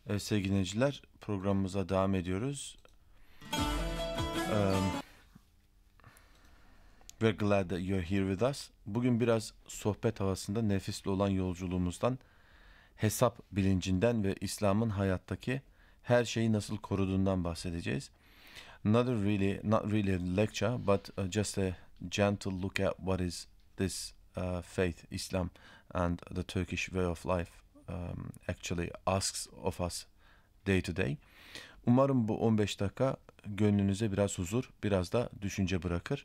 Evet, sevgili dinleyiciler, programımıza devam ediyoruz. We're glad that you're here with us. Bugün biraz sohbet havasında nefisli olan yolculuğumuzdan, hesap bilincinden ve İslam'ın hayattaki her şeyi nasıl koruduğundan bahsedeceğiz. Not really a lecture, but just a gentle look at what is this faith, Islam, and the Turkish way of life actually asks of us day to day. Umarım bu 15 dakika gönlünüze biraz huzur, biraz da düşünce bırakır.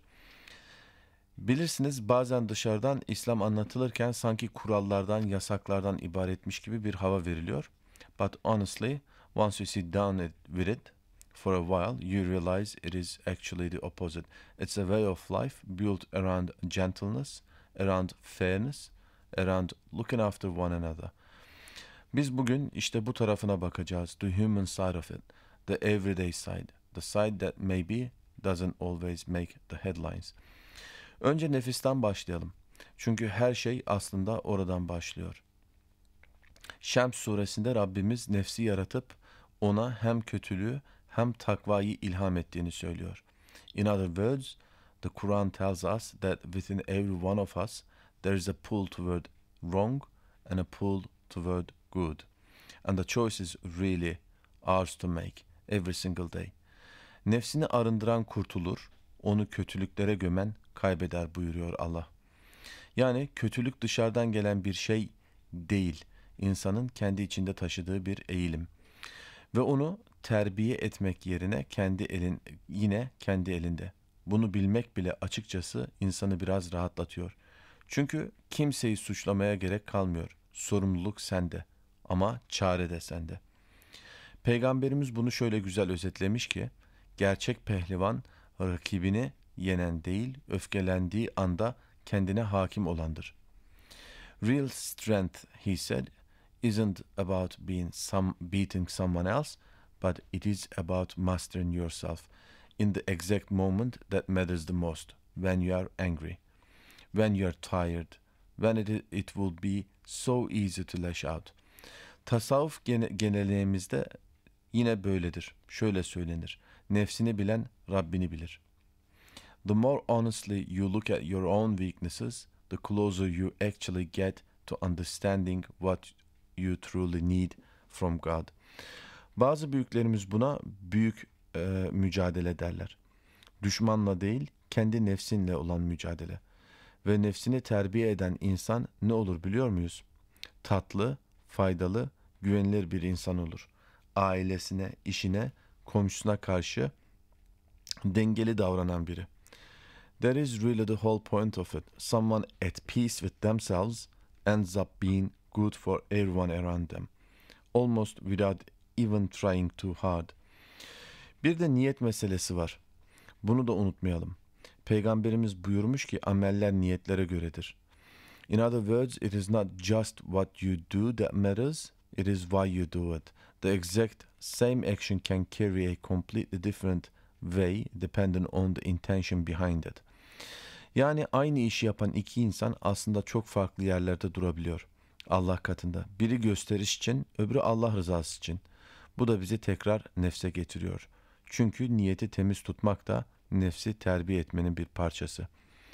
Bilirsiniz, bazen dışarıdan İslam anlatılırken sanki kurallardan, yasaklardan ibaretmiş gibi bir hava veriliyor. But honestly, once you sit down with it for a while, you realize it is actually the opposite. It's a way of life built around gentleness, around fairness, around looking after one another. Biz bugün işte bu tarafına bakacağız. The human side of it. The everyday side. The side that maybe doesn't always make the headlines. Önce nefisten başlayalım. Çünkü her şey aslında oradan başlıyor. Şems suresinde Rabbimiz nefsi yaratıp ona hem kötülüğü hem takvayı ilham ettiğini söylüyor. In other words, the Quran tells us that within every one of us there is a pull toward wrong and a pull toward good. And the choice is really ours to make every single day. Nefsini arındıran kurtulur, onu kötülüklere gömen kaybeder buyuruyor Allah. Yani kötülük dışarıdan gelen bir şey değil, insanın kendi içinde taşıdığı bir eğilim. Ve onu terbiye etmek yerine yine kendi elinde. Bunu bilmek bile açıkçası insanı biraz rahatlatıyor. Çünkü kimseyi suçlamaya gerek kalmıyor. Sorumluluk sende ama çare de sende. Peygamberimiz bunu şöyle güzel özetlemiş ki, gerçek pehlivan rakibini yenen değil, öfkelendiği anda kendine hakim olandır. Real strength, he said, isn't about beating someone else, but it is about mastering yourself in the exact moment that matters the most, when you are angry, when you are tired, when it will be so easy to lash out. Tasavvuf genelliğimizde yine böyledir. Şöyle söylenir. Nefsini bilen Rabbini bilir. The more honestly you look at your own weaknesses, the closer you actually get to understanding what you truly need from God. Bazı büyüklerimiz buna büyük mücadele derler. Düşmanla değil, kendi nefsinle olan mücadele. Ve nefsini terbiye eden insan ne olur biliyor muyuz? Tatlı, faydalı, güvenilir bir insan olur. Ailesine, işine, komşusuna karşı dengeli davranan biri. That is really the whole point of it. Someone at peace with themselves ends up being good for everyone around them. Almost without even trying too hard. Bir de niyet meselesi var. Bunu da unutmayalım. Peygamberimiz buyurmuş ki ameller niyetlere göredir. In other words, it is not just what you do that matters, it is why you do it. The exact same action can carry a completely different way depending on the intention behind it. Yani aynı işi yapan iki insan aslında çok farklı yerlerde durabiliyor Allah katında. Biri gösteriş için, öbürü Allah rızası için. Bu da bizi tekrar nefse getiriyor. Çünkü niyeti temiz tutmak da nefsi terbiye etmenin bir parçası.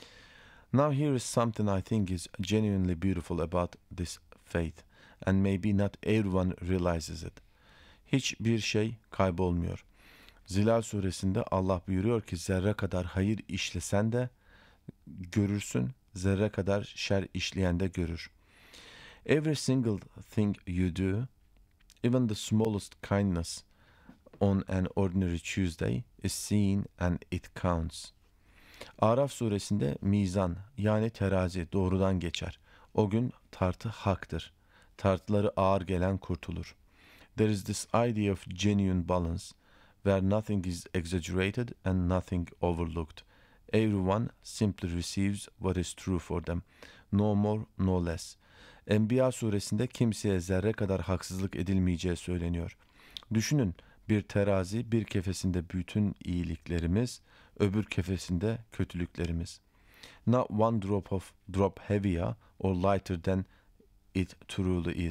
Now here is something I think is genuinely beautiful about this faith, and maybe not everyone realizes it. Hiçbir şey kaybolmuyor. Zilal suresinde Allah buyuruyor ki zerre kadar hayır işlesen de görürsün, zerre kadar şer işleyen de görür. Every single thing you do, even the smallest kindness on an ordinary Tuesday is seen and it counts. Araf suresinde mizan yani terazi doğrudan geçer. O gün tartı haktır. Tartıları ağır gelen kurtulur. There is this idea of genuine balance, where nothing is exaggerated and nothing overlooked. Everyone simply receives what is true for them. No more, no less. Enbiya suresinde kimseye zerre kadar haksızlık edilmeyeceği söyleniyor. Düşünün, bir terazi, bir kefesinde bütün iyiliklerimiz, öbür kefesinde kötülüklerimiz. Not one drop heavier or lighter than it truly is.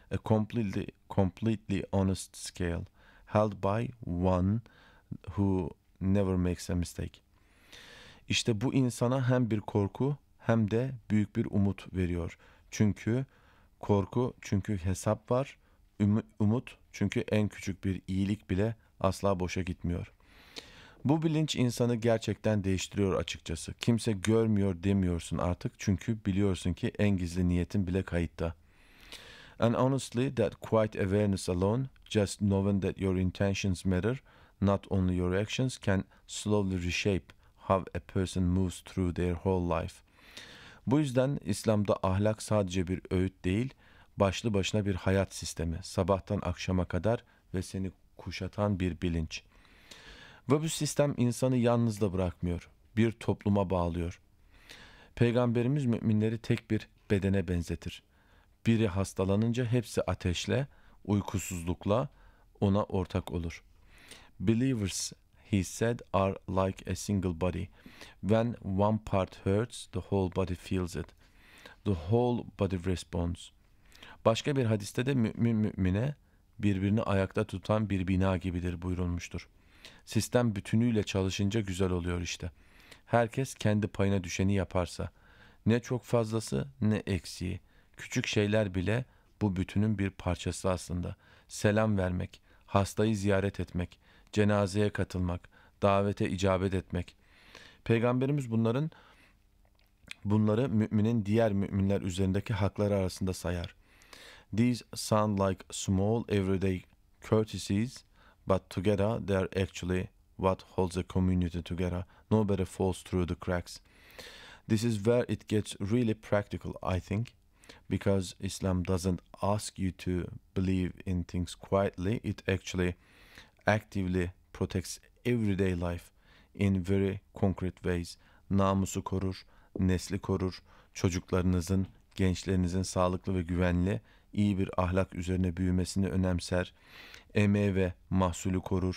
A completely honest scale held by one who never makes a mistake. İşte bu insana hem bir korku hem de büyük bir umut veriyor. Çünkü korku çünkü hesap var, umut çünkü en küçük bir iyilik bile asla boşa gitmiyor. Bu bilinç insanı gerçekten değiştiriyor açıkçası. Kimse görmüyor demiyorsun artık çünkü biliyorsun ki en gizli niyetin bile kayıtta. And honestly, that quiet awareness alone, just knowing that your intentions matter, not only your actions, can slowly reshape how a person moves through their whole life. Bu yüzden İslam'da ahlak sadece bir öğüt değil, başlı başına bir hayat sistemi, sabahtan akşama kadar ve seni kuşatan bir bilinç. Ve bu sistem insanı yalnız da bırakmıyor, bir topluma bağlıyor. Peygamberimiz müminleri tek bir bedene benzetir. Biri hastalanınca hepsi ateşle, uykusuzlukla ona ortak olur. Believers, he said, are like a single body. When one part hurts, the whole body feels it. The whole body responds. Başka bir hadiste de mümin mümine birbirini ayakta tutan bir bina gibidir buyurulmuştur. Sistem bütünüyle çalışınca güzel oluyor işte. Herkes kendi payına düşeni yaparsa, ne çok fazlası ne eksiği. Küçük şeyler bile bu bütünün bir parçası aslında. Selam vermek, hastayı ziyaret etmek, cenazeye katılmak, davete icabet etmek. Peygamberimiz bunları müminin diğer müminler üzerindeki hakları arasında sayar. These sound like small everyday courtesies, but together they are actually what holds a community together. Nobody falls through the cracks. This is where it gets really practical, I think, because Islam doesn't ask you to believe in things quietly. It actually actively protects everyday life in very concrete ways. Namusu korur, nesli korur, çocuklarınızın, gençlerinizin sağlıklı ve güvenli, iyi bir ahlak üzerine büyümesini önemser, emeği ve mahsulü korur.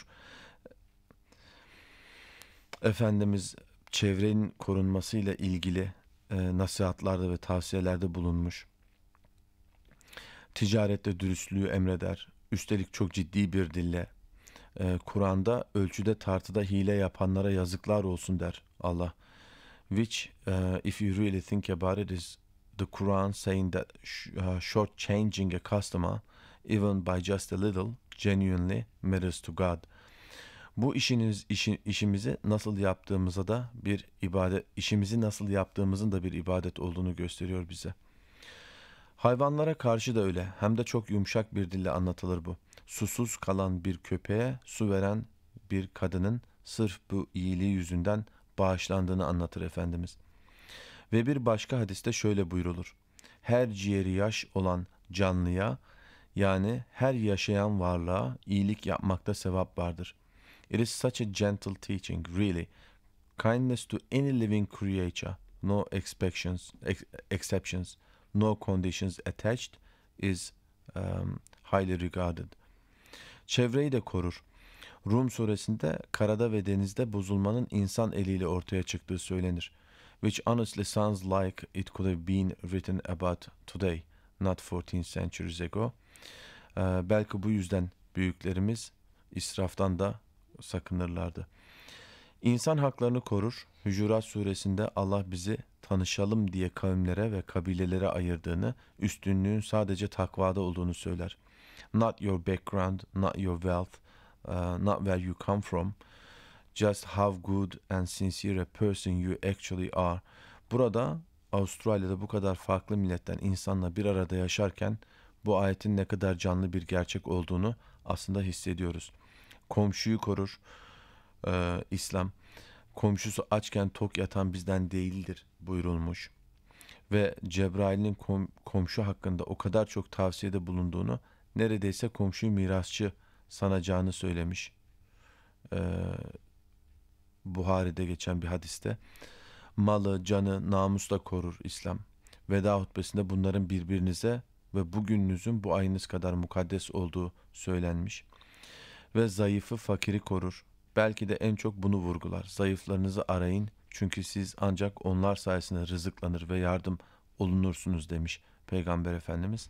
Efendimiz çevrenin korunmasıyla ilgili nasihatlarda ve tavsiyelerde bulunmuş. Ticarette dürüstlüğü emreder. Üstelik çok ciddi bir dille. Kur'an'da ölçüde tartıda hile yapanlara yazıklar olsun der Allah. Which, if you really think about it, is the Quran saying that shortchanging a customer, even by just a little, genuinely matters to God. Bu işimizi nasıl yaptığımıza da bir ibadet, işimizi nasıl yaptığımızın da bir ibadet olduğunu gösteriyor bize. Hayvanlara karşı da öyle. Hem de çok yumuşak bir dille anlatılır bu. Susuz kalan bir köpeğe su veren bir kadının sırf bu iyiliği yüzünden bağışlandığını anlatır Efendimiz. Ve bir başka hadiste şöyle buyrulur. Her ciğeri yaş olan canlıya, yani her yaşayan varlığa iyilik yapmakta sevap vardır. It is such a gentle teaching, really. Kindness to any living creature, no exceptions, no conditions attached, is highly regarded. Çevreyi de korur. Rum suresinde karada ve denizde bozulmanın insan eliyle ortaya çıktığı söylenir. Which honestly sounds like it could have been written about today, not 14 centuries ago. Belki bu yüzden büyüklerimiz israftan da sakınırlardı. İnsan haklarını korur. Hucurat suresinde Allah bizi tanışalım diye kavimlere ve kabilelere ayırdığını, üstünlüğün sadece takvada olduğunu söyler. Not your background, not your wealth, not where you come from, just how good and sincere a person you actually are. Burada Avustralya'da bu kadar farklı milletten insanla bir arada yaşarken bu ayetin ne kadar canlı bir gerçek olduğunu aslında hissediyoruz. Komşuyu korur İslam. Komşusu açken tok yatan bizden değildir buyurulmuş. Ve Cebrail'in komşu hakkında o kadar çok tavsiyede bulunduğunu, neredeyse komşuyu mirasçı sanacağını söylemiş. Buhari'de geçen bir hadiste. Malı, canı, namusla korur İslam. Veda hutbesinde bunların birbirinize ve bugününüzün bu ayınız kadar mukaddes olduğu söylenmiş. Ve zayıfı, fakiri korur. Belki de en çok bunu vurgular. Zayıflarınızı arayın çünkü siz ancak onlar sayesinde rızıklanır ve yardım olunursunuz demiş Peygamber Efendimiz.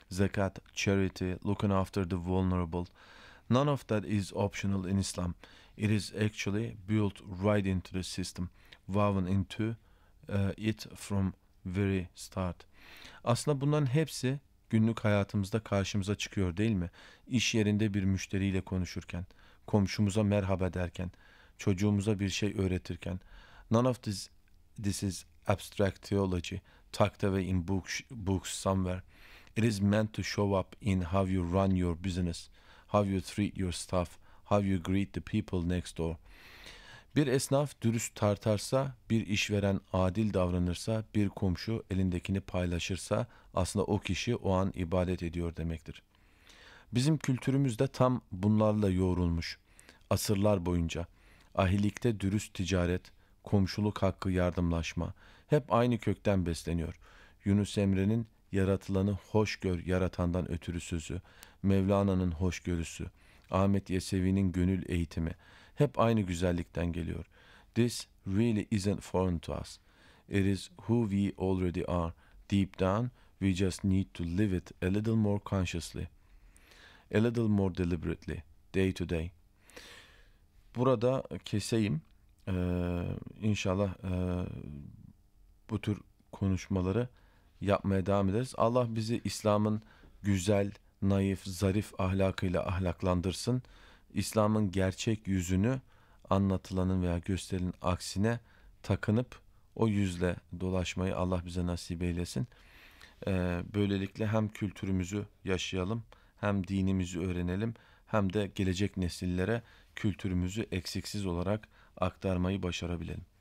zakat, charity, looking after the vulnerable. None of that is optional in Islam. It is actually built right into the system, woven into it from very start. Aslında bunların hepsi günlük hayatımızda karşımıza çıkıyor değil mi? İş yerinde bir müşteriyle konuşurken, komşumuza merhaba derken, çocuğumuza bir şey öğretirken. None of this is abstract theology tucked away in books somewhere. It is meant to show up in how you run your business, how you treat your staff, how you greet the people next door. Bir esnaf dürüst tartarsa, bir işveren adil davranırsa, bir komşu elindekini paylaşırsa aslında o kişi o an ibadet ediyor demektir. Bizim kültürümüz de tam bunlarla yoğrulmuş. Asırlar boyunca ahilikte dürüst ticaret, komşuluk hakkı yardımlaşma hep aynı kökten besleniyor. Yunus Emre'nin yaratılanı hoş gör yaratandan ötürü sözü, Mevlana'nın hoşgörüsü, Ahmet Yesevi'nin gönül eğitimi hep aynı güzellikten geliyor. This really isn't foreign to us. It is who we already are. Deep down, we just need to live it a little more consciously, a little more deliberately, day to day. Burada keseyim. İnşallah bu tür konuşmaları yapmaya devam ederiz. Allah bizi İslam'ın güzel, naif, zarif ahlakıyla ahlaklandırsın. İslam'ın gerçek yüzünü anlatılanın veya gösterilenin aksine takınıp o yüzle dolaşmayı Allah bize nasip eylesin. Böylelikle hem kültürümüzü yaşayalım, hem dinimizi öğrenelim, hem de gelecek nesillere kültürümüzü eksiksiz olarak aktarmayı başarabilelim.